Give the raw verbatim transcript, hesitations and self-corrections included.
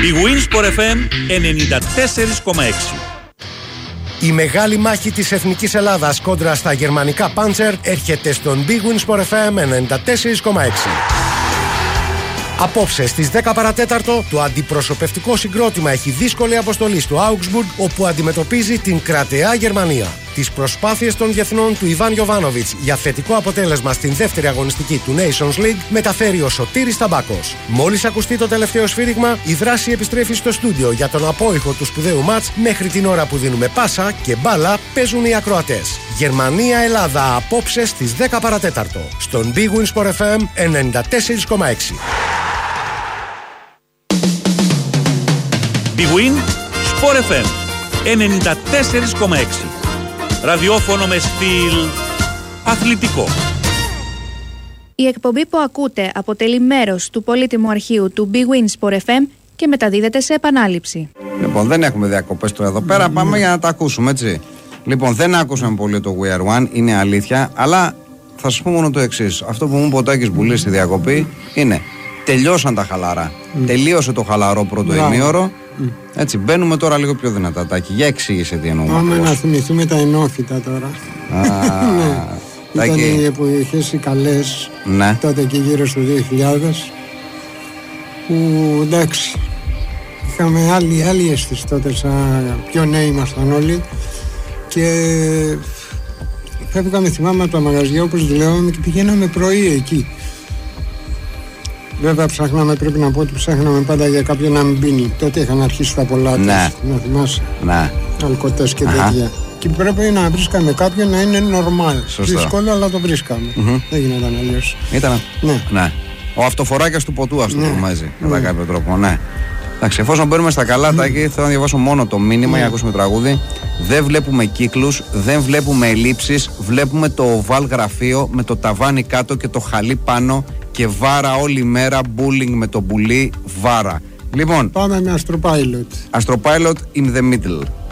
Big Win Sport εφ εμ ενενήντα τέσσερα κόμμα έξι. Η μεγάλη μάχη της Εθνικής Ελλάδας κόντρα στα γερμανικά Panzer έρχεται στον Big Win Sport εφ εμ ενενήντα τέσσερα κόμμα έξι. Απόψε στις δέκα παρατέταρτο το αντιπροσωπευτικό συγκρότημα έχει δύσκολη αποστολή στο Augsburg, όπου αντιμετωπίζει την κρατεά Γερμανία. Τις προσπάθειες των διεθνών του Ιβάν Γιοβάνοβιτς για θετικό αποτέλεσμα στην δεύτερη αγωνιστική του Nations League μεταφέρει ο Σωτήρης Ταμπάκος. Μόλις ακουστεί το τελευταίο σφύριγμα, η δράση επιστρέφει στο στούντιο για τον απόϊχο του σπουδαίου μάτς. Μέχρι την ώρα που δίνουμε πάσα και μπάλα παίζουν οι ακροατές. Γερμανία-Ελλάδα απόψε στις δέκα παρατέταρτο στον Big Win Sport εφ εμ ενενήντα τέσσερα κόμμα έξι. Big Win Sport εφ εμ ενενήντα τέσσερα κόμμα έξι. Ραδιόφωνο με στυλ αθλητικό. Η εκπομπή που ακούτε αποτελεί μέρος του πολύτιμου αρχείου του Big Win Sport εφ εμ και μεταδίδεται σε επανάληψη. Λοιπόν, δεν έχουμε διακοπές τώρα εδώ πέρα, πάμε για να τα ακούσουμε, έτσι. Λοιπόν, δεν άκουσαμε πολύ το We Are One, είναι αλήθεια, αλλά θα σας πω μόνο το εξής. Αυτό που μου είπε ο Τάκης Μπουλής στη διακοπή είναι: τελειώσαν τα χαλαρά. Mm. Τελείωσε το χαλαρό πρώτο yeah. ημίωρο. Mm. Έτσι, μπαίνουμε τώρα λίγο πιο δυνατά. Τάκη, για εξήγησε τι εννοούμε. Πάμε να θυμηθούμε τα ενόφυτα τώρα. Ναι. Ήταν οι εποχές οι καλές, ναι. τότε και γύρω στο δύο χιλιάδες, που εντάξει, είχαμε άλλη, άλλη αίσθηση τότε, σαν πιο νέοι ήμασταν όλοι, και φεύγαμε, θυμάμαι, από τα μαγαζιά όπως δουλεύαμε και πηγαίναμε πρωί εκεί. Βέβαια ψάχναμε, πρέπει να πω ότι ψάχναμε πάντα για κάποιον να μην πίνει. Τότε είχαν αρχίσει τα πολλά, ναι. να θυμάσαι, ναι. αλκοτές και Αχα. τέτοια. Και πρέπει να βρίσκαμε κάποιον να είναι normal. Σωστό. Δύσκολο, αλλά το βρίσκαμε. Mm-hmm. Δεν γινόταν αλλιώς. Ήταν. Ναι. ναι. Ο αυτοφοράκιας του ποτού, ας το ναι. πούμε έτσι, κατά ναι. κάποιο τρόπο. Ναι. Εντάξει, εφόσον μπαίνουμε στα καλά, mm. Τάκη, θέλω να διαβάσω μόνο το μήνυμα mm. για να ακούσουμε τραγούδι. Δεν βλέπουμε κύκλους, δεν βλέπουμε ελλείψεις. Βλέπουμε το οβάλ γραφείο με το ταβάνι κάτω και το χαλί πάνω και βάρα όλη μέρα. Bullying με το πουλί, βάρα. Λοιπόν, πάμε με Astropilot. Astropilot in the middle.